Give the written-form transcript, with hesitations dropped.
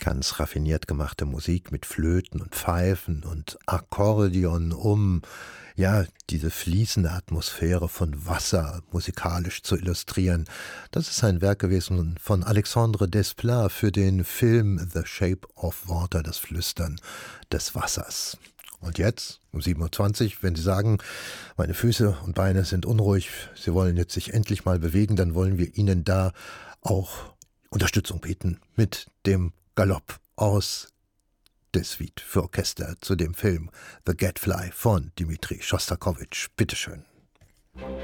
Ganz raffiniert gemachte Musik mit Flöten und Pfeifen und Akkordeon, um ja diese fließende Atmosphäre von Wasser musikalisch zu illustrieren. Das ist ein Werk gewesen von Alexandre Desplat für den Film The Shape of Water, das Flüstern des Wassers. Und jetzt, um 7:20 Uhr, wenn Sie sagen, meine Füße und Beine sind unruhig, Sie wollen jetzt sich endlich mal bewegen, dann wollen wir Ihnen da auch Unterstützung bieten mit dem Galopp aus der Suite für Orchester zu dem Film The Gadfly von Dmitri Schostakowitsch. Bitteschön.